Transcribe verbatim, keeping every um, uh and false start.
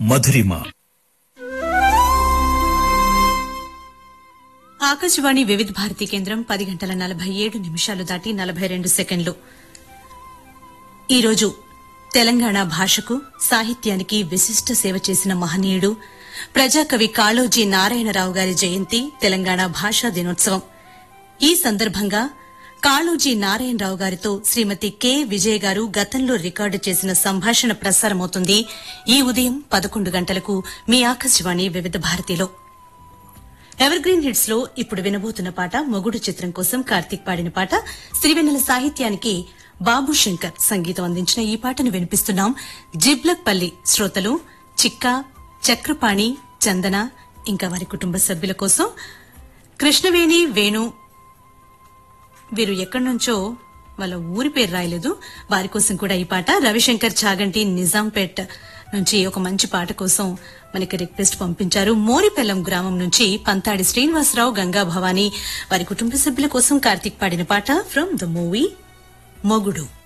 మధురిమ. ఆకాశవాణి వివిధ భారతి కేంద్రం పది గంటల నలభై ఏడు నిమిషాలు దాటి నలభై రెండు సెకండ్లు. ఈరోజు తెలంగాణ భాషకు సాహిత్యానికి విశిష్ట సేవ చేసిన మహనీయుడు ప్రజాకవి కాళోజీ నారాయణరావు గారి జయంతి, తెలంగాణ భాషా దినోత్సవం. ఈ సందర్భంగా కాళోజీ నారాయణరావు గారితో శ్రీమతి కె విజయ గారు గతంలో రికార్డు చేసిన సంభాషణ ప్రసారమవుతుంది ఈ ఉదయం పదకొండు గంటలకు మీ ఆకాశవాణి వివిధ భారతిలో. ఎవర్ గ్రీన్ హిట్స్ లో ఇప్పుడు వినబోతున్న పాట మొగుడు చిత్రం కోసం కార్తీక్ పాడిన పాట. శ్రీవెన్నెల సాహిత్యానికి బాబు శంకర్ సంగీతం అందించిన ఈ పాటను వినిపిస్తున్నాం. జిబ్లక్పల్లి శ్రోతలు చిక్క, చక్రపాణి, చందన ఇంకా వారి కుటుంబ సభ్యుల కోసం. కృష్ణవేణి, వేణు వీరు ఎక్కడి నుంచో వాళ్ళ ఊరి పేరు రాయలేదు, వారి కోసం కూడా ఈ పాట. రవిశంకర్ చాగంటి నిజాంపేట్ నుంచి ఒక మంచి పాట కోసం మనకి రిక్వెస్ట్ పంపించారు. మోరిపెల్లం గ్రామం నుంచి పంతాడి శ్రీనివాసరావు, గంగా భవానీ వారి కుటుంబ సభ్యుల కోసం కార్తీక్ పాడిన పాట ఫ్రమ్ ద మూవీ మొగుడు.